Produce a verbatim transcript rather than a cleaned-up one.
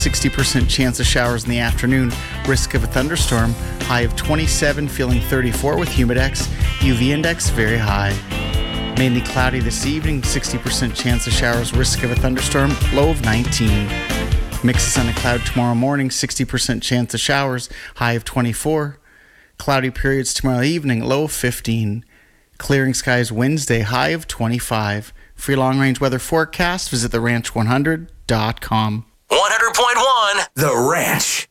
sixty percent chance of showers in the afternoon. Risk of a thunderstorm. High of twenty-seven, feeling thirty-four with Humidex. U V index very high. Mainly cloudy this evening. sixty percent chance of showers. Risk of a thunderstorm. Low of nineteen. Mix of sun and cloud tomorrow morning. sixty percent chance of showers. High of twenty-four. Cloudy periods tomorrow evening. Low of fifteen. Clearing skies Wednesday. High of twenty-five. For your long-range weather forecast, visit the ranch one hundred dot com. one hundred point one The Ranch.